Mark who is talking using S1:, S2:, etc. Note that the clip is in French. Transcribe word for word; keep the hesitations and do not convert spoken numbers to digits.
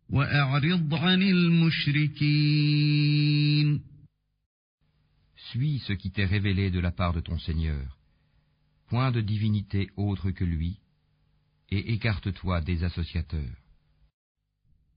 S1: وأعرض عن المشركين.
S2: Suis ce qui t'est révélé de la part de ton Seigneur. Point de divinité autre que lui, et écarte-toi des associateurs.